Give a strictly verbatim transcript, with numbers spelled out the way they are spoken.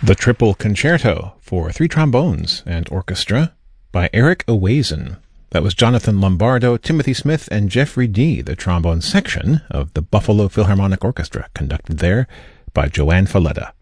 The Triple Concerto for Three Trombones and Orchestra by Eric Owazen. That was Jonathan Lombardo, Timothy Smith, and Jeffrey Dee, the trombone section of the Buffalo Philharmonic Orchestra, conducted there by Joanne Falletta.